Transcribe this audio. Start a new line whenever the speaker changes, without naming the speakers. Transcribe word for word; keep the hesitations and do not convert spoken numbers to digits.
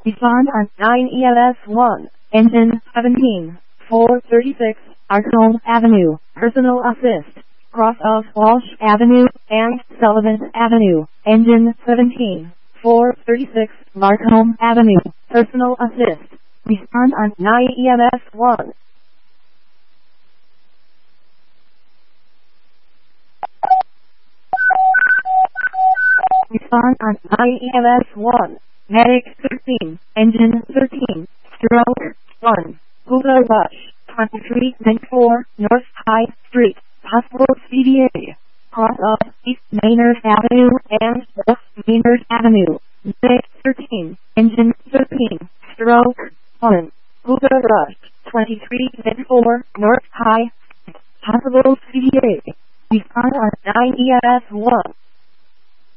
Respond on nine E M S one. Engine seventeen. four thirty-six. Arnold Avenue. Personal assist. Cross of Walsh Avenue and Sullivan Avenue. Engine seventeen. four thirty-six. Markham Avenue. Personal assist. Respond on nine E M S one. Respond on nine E M S one. Medic thirteen. Engine thirteen. Stroke one. Buddha Rush. twenty-three ninety-four North High Street. Possible C D A. Cross of East Maynard Avenue and West Maynard Avenue. Medic thirteen. Engine thirteen. Stroke one. Buddha Rush. twenty-three ninety-four North High Street. Possible C D A. Respond on nine E M S one.